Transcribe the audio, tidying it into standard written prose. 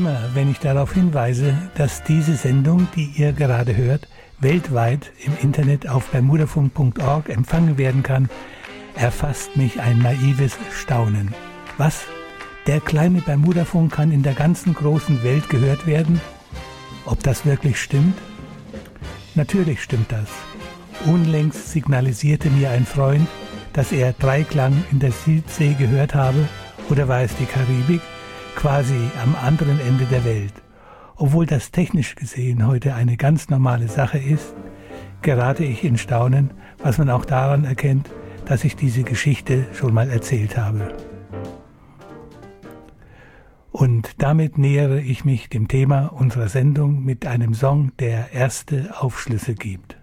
Immer wenn ich darauf hinweise, dass diese Sendung, die ihr gerade hört, weltweit im Internet auf bermudafunk.org empfangen werden kann, erfasst mich ein naives Staunen. Was? Der kleine Bermudafunk kann in der ganzen großen Welt gehört werden? Ob das wirklich stimmt? Natürlich stimmt das. Unlängst signalisierte mir ein Freund, dass er Dreiklang in der Südsee gehört habe, oder war es die Karibik, quasi am anderen Ende der Welt. Obwohl das technisch gesehen heute eine ganz normale Sache ist, gerate ich in Staunen, was man auch daran erkennt, dass ich diese Geschichte schon mal erzählt habe. Und damit nähere ich mich dem Thema unserer Sendung mit einem Song, der erste Aufschlüsse gibt.